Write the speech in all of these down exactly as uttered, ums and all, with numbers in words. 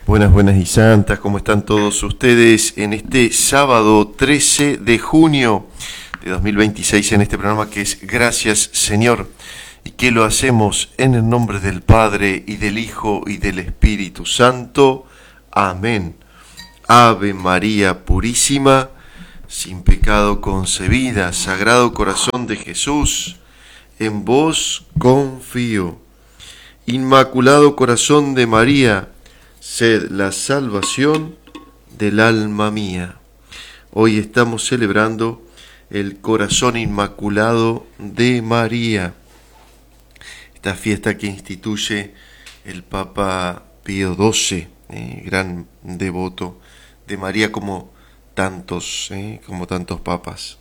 Buenas, buenas y santas, ¿cómo están todos ustedes en este sábado trece de junio de dos mil veintiséis en este programa que es Gracias Señor y que lo hacemos en el nombre del Padre y del Hijo y del Espíritu Santo? Amén. Ave María Purísima, sin pecado concebida, Sagrado Corazón de Jesús, en vos confío. Inmaculado Corazón de María, sed la salvación del alma mía. Hoy estamos celebrando el Corazón Inmaculado de María, esta fiesta que instituye el Papa Pío doce, eh, gran devoto de María como tantos, eh, como tantos papas.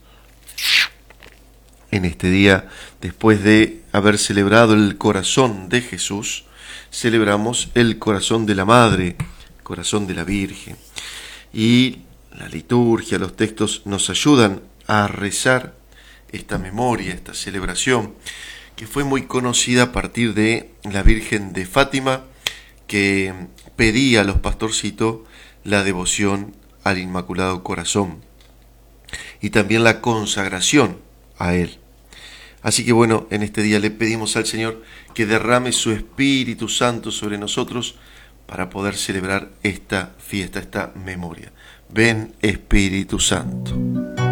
En este día, después de haber celebrado el corazón de Jesús, celebramos el corazón de la Madre, el corazón de la Virgen. Y la liturgia, los textos nos ayudan a rezar esta memoria, esta celebración, que fue muy conocida a partir de la Virgen de Fátima, que pedía a los pastorcitos la devoción al Inmaculado Corazón y también la consagración a Él. Así que bueno, en este día le pedimos al Señor que derrame su Espíritu Santo sobre nosotros para poder celebrar esta fiesta, esta memoria. Ven Espíritu Santo.